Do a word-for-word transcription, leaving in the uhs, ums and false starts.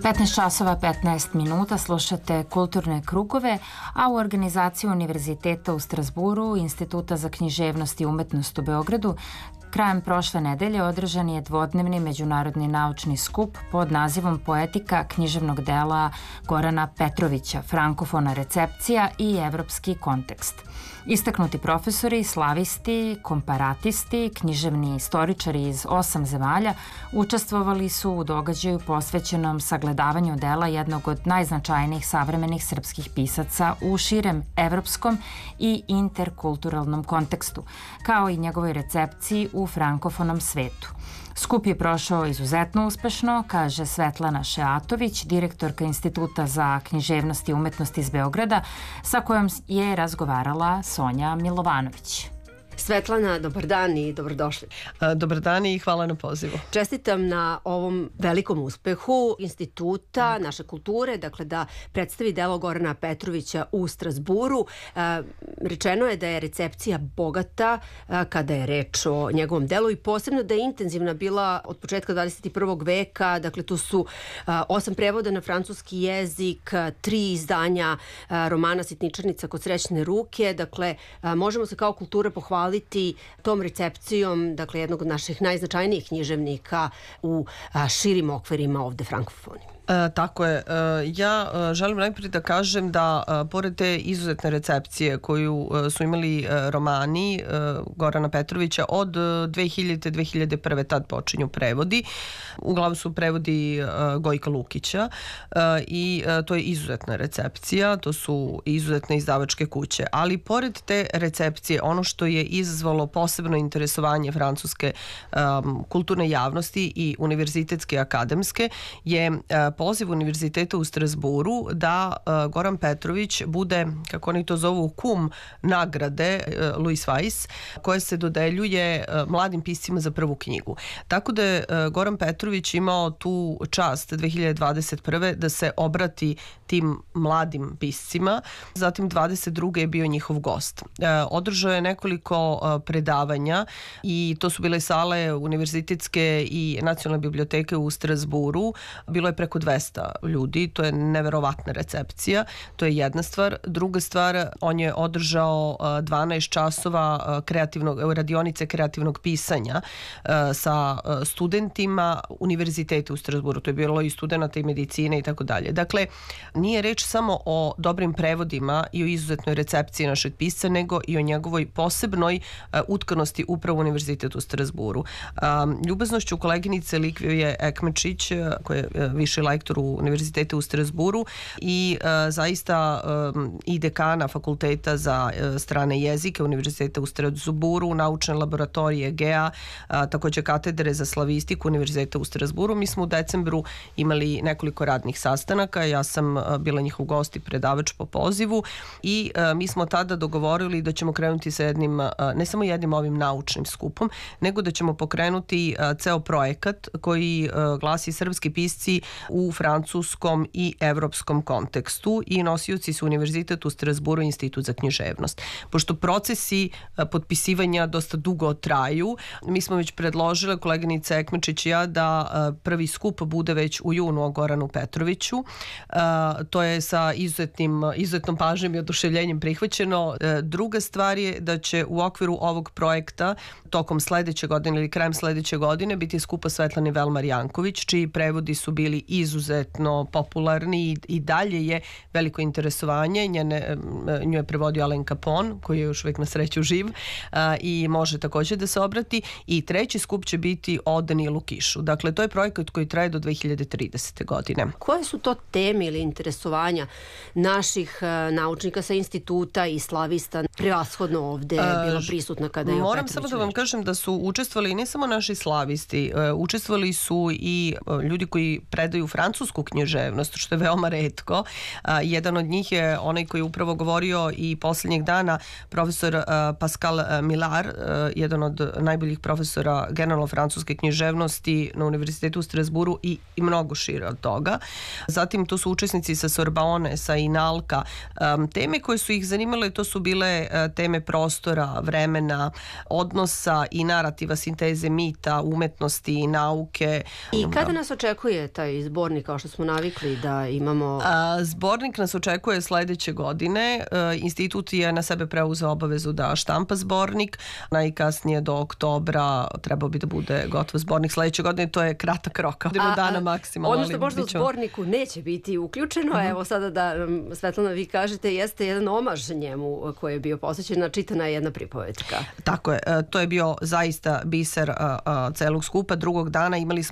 petnaest časova petnaest minuta slušate Kulturne krugove, a u organizaciji Univerziteta u Strazburu, Instituta za književnost i umetnost u Beogradu, krajem prošle nedelje održan je dvodnevni međunarodni naučni skup pod nazivom Poetika književnog dela Gorana Petrovića, frankofona recepcija i evropski kontekst. Istaknuti profesori, slavisti, komparatisti, književni istoričari iz osam zemalja učestvovali su u događaju posvećenom sagledavanju dela jednog od najznačajnijih savremenih srpskih pisaca u širem evropskom i interkulturalnom kontekstu, kao i njegovoj recepciji u frankofonom svetu. Skup je prošao izuzetno uspešno, kaže Svetlana Šeatović, direktorka Instituta za književnost i umetnost iz Beograda, sa kojom je razgovarala Sonja Milovanović. Svetlana, dobar dan i dobrodošli. Dobar dan i hvala na pozivu. Čestitam na ovom velikom uspehu Instituta naše kulture, dakle da predstavi delo Gorana Petrovića u Strazburu. Rečeno je da je recepcija bogata kada je reč o njegovom delu i posebno da je intenzivna bila od početka dvadeset prvog veka. Dakle, tu su osam prevoda na francuski jezik, tri izdanja romana Sitničarnica kod srećne ruke. Dakle, možemo se kao kultura pohvaliti tom recepcijom, dakle, jednog od naših najznačajnijih književnika u a, širim okvirima ovde frankofoni. E, tako je. E, ja e, želim najprije da kažem da e, pored te izuzetne recepcije koju e, su imali e, romani e, Gorana Petrovića od dve hiljade do dve hiljade prve. tad počinju prevodi. Uglavnom su prevodi e, Gojka Lukića e, i e, to je izuzetna recepcija, to su izuzetne izdavačke kuće. Ali pored te recepcije, ono što je izazvalo posebno interesovanje francuske e, kulturne javnosti i univerzitetske akademske je e, poziv Univerziteta u Strazburu da uh, Goran Petrović bude, kako oni to zovu, kum nagrade uh, Louis Weiss, koje se dodeljuje uh, mladim piscima za prvu knjigu. Tako da je uh, Goran Petrović imao tu čast dve hiljade dvadeset prve. da se obrati tim mladim piscima. Zatim dvadeset druge. je bio njihov gost. Uh, održao je nekoliko uh, predavanja i to su bile sale univerzitetske i nacionalne biblioteke u Strazburu. Bilo je preko dvesta ljudi, to je neverovatna recepcija, to je jedna stvar. Druga stvar, on je održao dvanaest časova kreativnog, radionice kreativnog pisanja sa studentima univerziteta u Strazburu, to je bilo i studenta i medicine i tako dalje. Dakle, nije reč samo o dobrim prevodima i o izuzetnoj recepciji našeg pisca, nego i o njegovoj posebnoj utkanosti upravo u univerzitetu u Strazburu. Ljubaznošću koleginice Likvije Ekmečić, koja je viši lektor u Univerzitetu u Strazburu i uh, zaista um, i dekana fakulteta za uh, strane jezike Univerziteta u Strazburu, naučne laboratorije G E A, uh, takođe katedre za slavistiku Univerziteta u Strazburu. Mi smo u decembru imali nekoliko radnih sastanaka, ja sam uh, bila njihov gost i predavač po pozivu i uh, mi smo tada dogovorili da ćemo krenuti sa jednim, uh, ne samo jednim ovim naučnim skupom, nego da ćemo pokrenuti uh, ceo projekat koji uh, glasi Srpski pisci u francuskom i evropskom kontekstu i nosioci su Univerzitet u Strazburu i Institut za književnost. Pošto procesi potpisivanja dosta dugo traju, mi smo već predložile, koleginica Ekmečić i ja, da prvi skup bude već u junu o Goranu Petroviću. To je sa izuzetnim, izuzetnom pažnjom i oduševljenjem prihvaćeno. Druga stvar je da će u okviru ovog projekta tokom sledeće godine ili krajem sledeće godine biti skupa Svetlane Velmar Janković, čiji prevodi su bili izuzetno popularni i, i dalje je veliko interesovanje. Njene, nju je prevodio Alen Capon, koji je još uvijek na sreću živ a, i može također da se obrati. I treći skup će biti o Danilu Kišu. Dakle, to je projekat koji traje do dve hiljade tridesete. godine. Koje su to teme ili interesovanja naših a, naučnika sa instituta i slavista prevashodno ovde bilo prisutno kada je o Moram Petroviću samo da vam reč? kažem da su učestvovali ne samo naši slavisti, uh, učestvovali su i uh, ljudi koji predaju francusku književnost, što je veoma retko. Uh, jedan od njih je onaj koji je upravo govorio i posljednjeg dana, profesor uh, Pascal Millar, uh, jedan od najboljih profesora generalno francuske književnosti na Univerzitetu u Strazburu i, i mnogo šire od toga. Zatim tu su učesnici sa Sorbonne, sa Inalka. Um, teme koje su ih zanimale, to su bile e, teme prostora, vremena, odnosa i narativa, sinteze mita, umetnosti, nauke. I kada nas očekuje taj zbornik, kao što smo navikli da imamo? A, zbornik nas očekuje sledeće godine. E, institut je na sebe preuzeo obavezu da štampa zbornik. Najkasnije do oktobra trebao bi da bude gotov zbornik sledeće godine. To je kratak rok, godinu dana maksimalno. Ono što možda u zborniku neće biti uključeno, mm-hmm. evo sada da Svetlana vi kažete, jeste jedan omaž njemu koji je bio posvećen, čitana je jedna pripovetka. Tako je, to je bio zaista biser a, a, celog skupa. Drugog dana imali smo